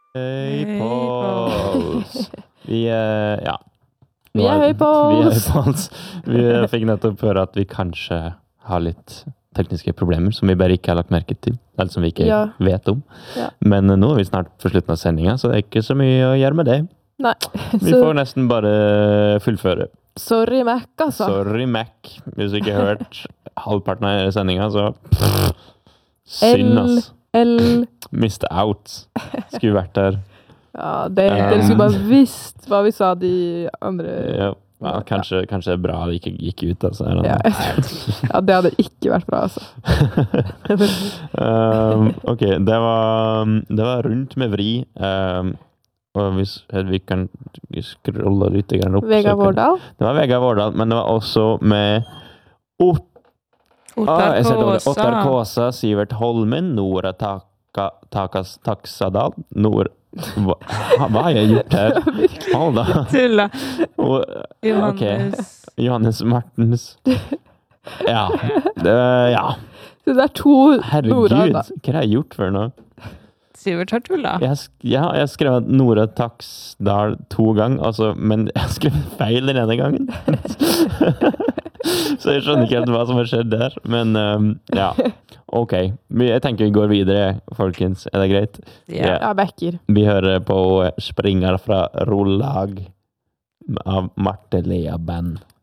Hei på oss. Vi ja. Vi er høy på oss. Vi fikk nettopp høre at vi kanskje har litt tekniske problemer som vi bare ikke har lagt merke til, eller som vi ikke vet om. Ja. Men nå er vi snart på slutten av sendingen, så det er ikke så mye å gjøre med det. Nei. Vi får nesten bare fullføre. Sorry, Mac, altså. Sorry, Mac. Hvis du ikke har hørt halvparten av sendingen, så synd, altså. Missed out. Skulle vært der. Ja, dere skulle bare visst hva vi sa de andre... Ja, kanskje det er bra det ikke gikk ut, altså. Ja, det hadde ikke vært bra, altså. Ok, det var rundt med vri. Og hvis vi kan scrolle litt opp. Vegard Vårdal? Det var Vegard Vårdal, men det var også med Ottar Kåsa, Sivert Holmen, Nora Taksadal, hva har jeg gjort her? Hold da. Tulla. Johannes Martens. Ja. Så det er 2 Herregud, Nora, da. hva har jeg gjort for noe? Sivert har tulla. Jeg skrev Nora Taksdal 2 ganger, altså, men jeg skrev feil den ene gangen. Så jeg skjønner ikke helt hva som har skjedd der, men ja, ok. Jeg tenker vi går videre, folkens. Er det greit? Ja, backer. Vi hører på Springer fra Rollag av Marte Lea Band.